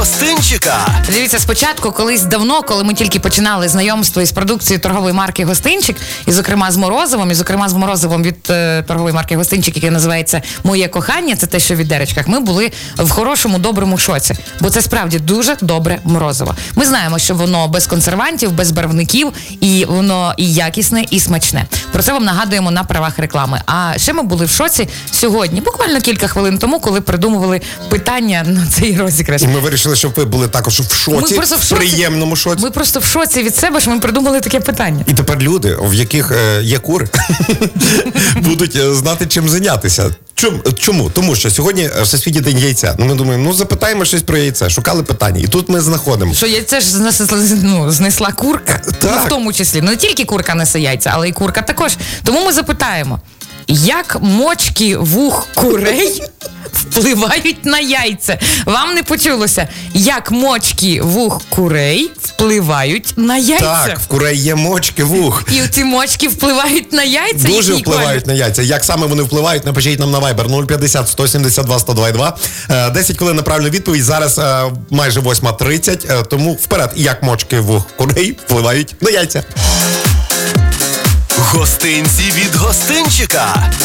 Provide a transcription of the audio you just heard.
гостинчика. Дивіться, спочатку, колись давно, коли ми тільки починали знайомство із продукцією торгової марки «Гостинчик», і, зокрема, з морозивом від торгової марки «Гостинчик», яке називається «Моє кохання», це те, що в відеречках, ми були в хорошому, доброму шоці. Бо це справді дуже добре морозиво. Ми знаємо, що воно без консервантів, без барвників, і воно і якісне, і смачне. Про це вам нагадуємо на правах реклами. А ще ми були в шоці сьогодні, буквально кілька хвилин тому, коли придумували питання на цей розіграш. І ми вирішили, щоб ви були також в шоці, в приємному шоці. Ми просто в шоці від себе, що ми придумали таке питання. І тепер люди, в яких є кури, будуть знати, чим зайнятися. Чому? Тому що сьогодні Всесвітній день яйця. Ми думаємо, запитаємо щось про яйце. Шукали питання. І тут ми знаходимо. Що яйце ж знесла курка. Так. В тому числі. Не тільки курка несе яйця, але й курка також. Тому ми запитаємо, як мочки вух курей впливають на яйця? Вам не почулося. Як мочки вух курей впливають на яйця? Так, в курей є мочки вух. І ці мочки впливають на яйця? Дуже впливають на яйця. Як саме вони впливають, напишіть нам на Viber 050 172 102. 10 хвилин на правильну відповідь. Зараз майже 8:30, тому вперед. Як мочки вух курей впливають на яйця? Гостинці від гостинчика.